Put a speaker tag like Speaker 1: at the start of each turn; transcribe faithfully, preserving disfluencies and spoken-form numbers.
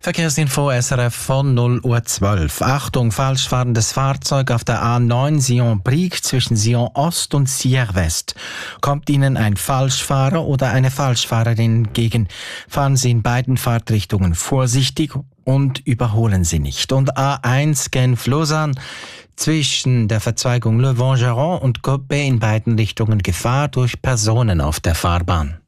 Speaker 1: Verkehrsinfo S R F von null Uhr zwölf. Achtung, falsch fahrendes Fahrzeug auf der A neun Sion-Brieg zwischen Sion Ost und Sierre West. Kommt Ihnen ein Falschfahrer oder eine Falschfahrerin entgegen, fahren Sie in beiden Fahrtrichtungen vorsichtig und überholen Sie nicht. Und A eins Genf-Lausanne zwischen der Verzweigung Le Vangeron und Coppet in beiden Richtungen Gefahr durch Personen auf der Fahrbahn.